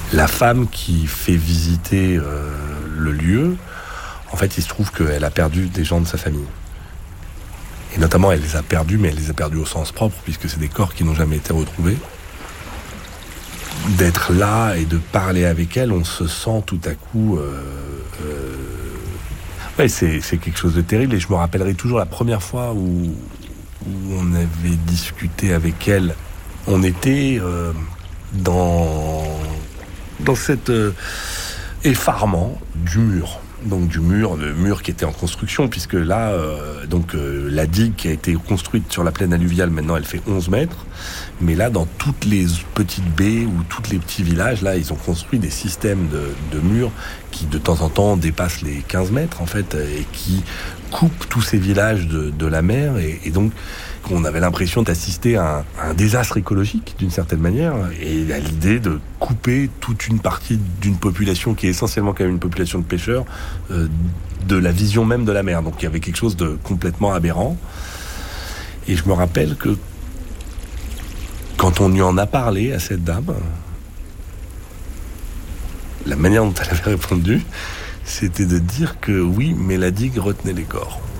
La femme qui fait visiter le lieu, en fait, il se trouve qu'elle a perdu des gens de sa famille. Et notamment, elle les a perdus, mais elle les a perdus au sens propre, puisque c'est des corps qui n'ont jamais été retrouvés. D'être là et de parler avec elle, on se sent tout à coup... Ouais, c'est quelque chose de terrible. Et je me rappellerai toujours la première fois où on avait discuté avec elle. On était dans cet effarement du mur. Donc le mur qui était en construction, puisque là, la digue qui a été construite sur la plaine alluviale, maintenant elle fait 11 mètres. Mais là, dans toutes les petites baies ou tous les petits villages, là, ils ont construit des systèmes de murs qui, de temps en temps, dépassent les 15 mètres, en fait, et qui coupent tous ces villages de la mer. Et donc, on avait l'impression d'assister à un désastre écologique, d'une certaine manière, et à l'idée de couper toute une partie d'une population qui est essentiellement quand même une population de pêcheurs, de la vision même de la mer. Donc il y avait quelque chose de complètement aberrant. Et je me rappelle que quand on lui en a parlé à cette dame, la manière dont elle avait répondu, c'était de dire que oui, mais la digue retenait les corps.